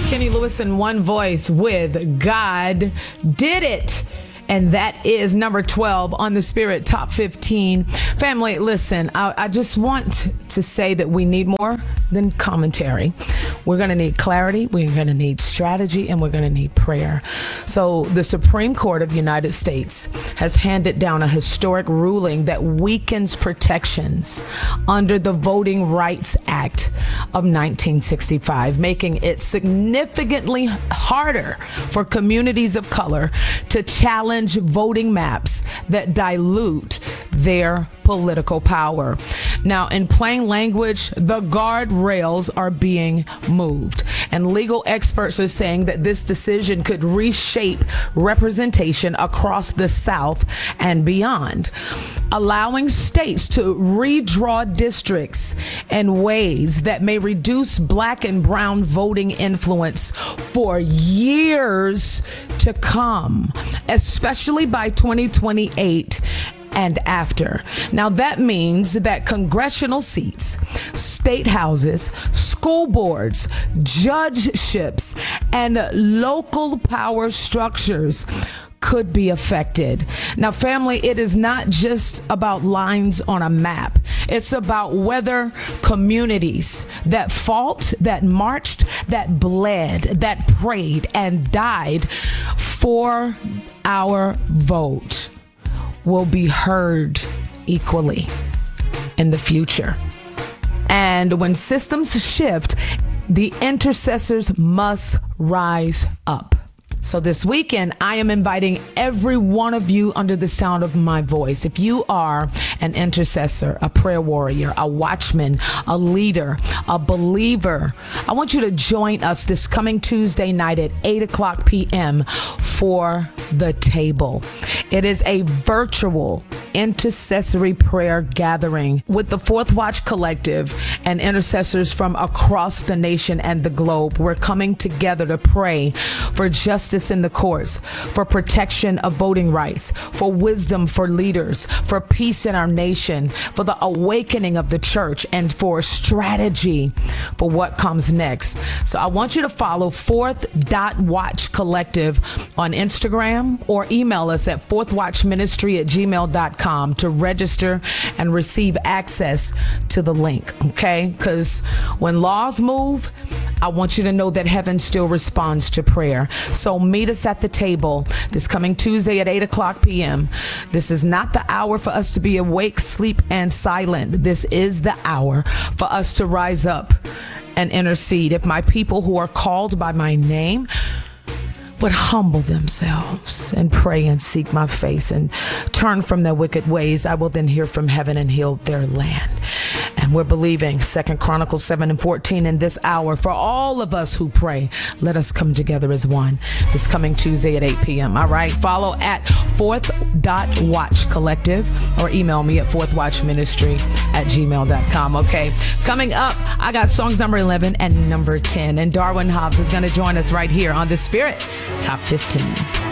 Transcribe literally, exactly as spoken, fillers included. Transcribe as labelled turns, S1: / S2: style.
S1: Kenny Lewis in one voice with God Did It. And that is number twelve on the Spirit Top fifteen. Family, listen, I, I just want to say that we need more than commentary. We're going to need clarity, we're going to need strategy, and we're going to need prayer. So the Supreme Court of the United States has handed down a historic ruling that weakens protections under the Voting Rights Act of nineteen sixty-five, making it significantly harder for communities of color to challenge voting maps that dilute their political power. Now, in plain language, the guardrails are being moved, and legal experts are saying that this decision could reshape representation across the South and beyond, allowing states to redraw districts in ways that may reduce Black and brown voting influence for years to come, especially by twenty twenty-eight and after. Now, that means that congressional seats, state houses, school boards, judgeships, and local power structures could be affected. Now, family, it is not just about lines on a map. It's about whether communities that fought, that marched, that bled, that prayed, and died for our vote will be heard equally in the future. And when systems shift, the intercessors must rise up. So this weekend, I am inviting every one of you under the sound of my voice. If you are an intercessor, a prayer warrior, a watchman, a leader, a believer, I want you to join us this coming Tuesday night at eight o'clock p.m. for The Table. It is a virtual intercessory prayer gathering with the Fourth Watch Collective and intercessors from across the nation and the globe. We're coming together to pray for justice in the courts, for protection of voting rights, for wisdom for leaders, for peace in our nation, for the awakening of the church, and for strategy for what comes next. So I want you to follow Fourth Watch Collective on Instagram or email us at fourthwatchministry at gmail dot com to register and receive access to the link, okay? Because when laws move, I want you to know that heaven still responds to prayer. So meet us at the table this coming Tuesday at eight o'clock p.m. This is not the hour for us to be awake, sleep, and silent. This is the hour for us to rise up and intercede. If my people who are called by my name would humble themselves and pray and seek my face and turn from their wicked ways, I will then hear from heaven and heal their land. And we're believing Second Chronicles seven and fourteen in this hour for all of us who pray. Let us come together as one this coming Tuesday at eight p.m. All right. Follow at Fourth Watch Collective or email me at fourthwatchministry at gmail dot com. Okay. Coming up, I got songs number eleven and number ten. And Darwin Hobbs is going to join us right here on The Spirit Top fifteen.